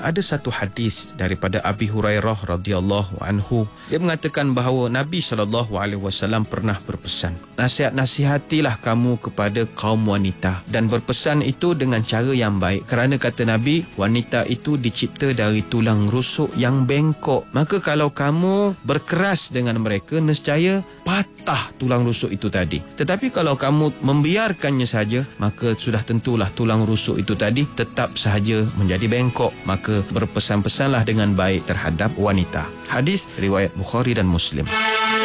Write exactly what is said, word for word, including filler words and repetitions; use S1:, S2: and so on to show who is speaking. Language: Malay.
S1: ada satu hadis daripada Abi Hurairah radhiyallahu anhu. Dia mengatakan bahawa Nabi sallallahu alaihi wasallam pernah berpesan, nasihat-nasihatilah kamu kepada kaum wanita, dan berpesan itu dengan cara yang baik, kerana kata Nabi, wanita itu dicipta dari tulang rusuk yang bengkok. Maka kalau kamu berkeras dengan mereka, nescaya patah tulang rusuk itu tadi. Tetapi kalau kamu membiarkannya saja, maka sudah tentulah tulang rusuk itu tadi tetap sahaja menjadi bengkok. Maka berpesan-pesanlah dengan baik terhadap wanita. Hadis riwayat Bukhari dan Muslim.